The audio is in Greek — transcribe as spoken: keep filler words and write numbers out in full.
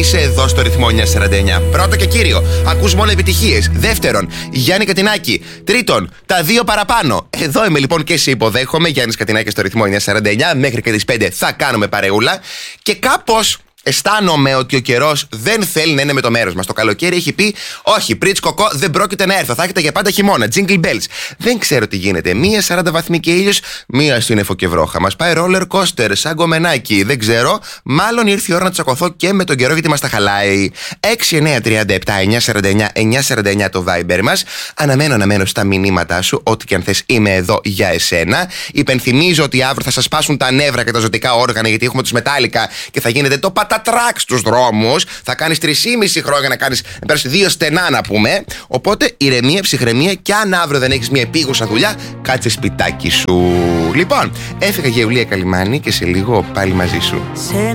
Είσαι εδώ στο ρυθμό εννιακόσια σαράντα εννιά. Πρώτο και κύριο, ακούς μόνο επιτυχίες. Δεύτερον, Γιάννη Κατινάκη. Τρίτον, τα δύο παραπάνω. Εδώ είμαι λοιπόν και σε υποδέχομαι. Γιάννης Κατινάκη στο ρυθμό εννιακόσια σαράντα εννιά. Μέχρι και τις πέντε θα κάνουμε παρεούλα. Και κάπως αισθάνομαι ότι ο καιρός δεν θέλει να είναι με το μέρος μας. Το καλοκαίρι έχει πει: όχι, πριτς κοκό, δεν πρόκειται να έρθω. Θα έχετε για πάντα χειμώνα. Jingle bells. Δεν ξέρω τι γίνεται. Μία σαράντα βαθμοί και ήλιος, μία σύννεφο και βρόχα. Μας πάει roller coaster, σαν γκομενάκι. Δεν ξέρω. Μάλλον ήρθε η ώρα να τσακωθώ και με τον καιρό γιατί μας τα χαλάει. έξι εννιά τριάντα επτά εννιακόσια σαράντα εννιά εννιακόσια σαράντα εννιά το Viber μας. Αναμένω, αναμένω στα μηνύματά σου. Ό,τι και αν θες, είμαι εδώ για εσένα. Υπενθυμίζω ότι αύριο θα σας σπάσουν τα νεύρα και τα ζωτικά όργανα γιατί έχουμε τους Μετάλλικα και θα γίνεται το πατατράκ στους δρόμους. Θα κάνεις τρεισήμισι χρόνια να κάνεις να πέρασεις δύο στενά, να πούμε. Οπότε ηρεμία, ψυχραιμία και αν αύριο δεν έχεις μια επίγουσα δουλειά, κάτσε σπιτάκι σου. Λοιπόν, έφυγα για Ιουλία Καλυμάνη και σε λίγο πάλι μαζί σου.